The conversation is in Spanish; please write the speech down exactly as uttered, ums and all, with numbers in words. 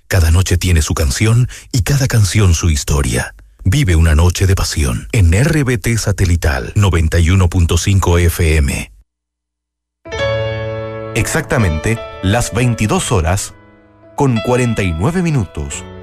Cada noche tiene su canción y cada canción su historia. Vive una noche de pasión en R B T Satelital noventa y uno punto cinco F M. Exactamente las veintidós horas con cuarenta y nueve minutos.